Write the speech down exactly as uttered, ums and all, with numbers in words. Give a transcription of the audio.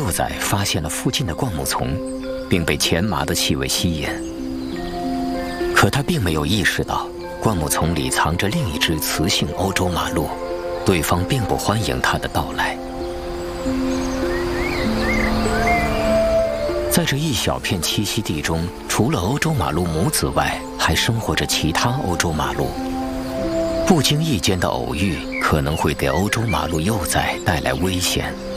幼崽发现了附近的灌木丛，并被前麻的气味吸引。可他并没有意识到，灌木丛里藏着另一只雌性欧洲马鹿，对方并不欢迎他的到来。在这一小片栖息地中，除了欧洲马鹿母子外，还生活着其他欧洲马鹿。不经意间的偶遇可能会给欧洲马鹿幼崽带来危险。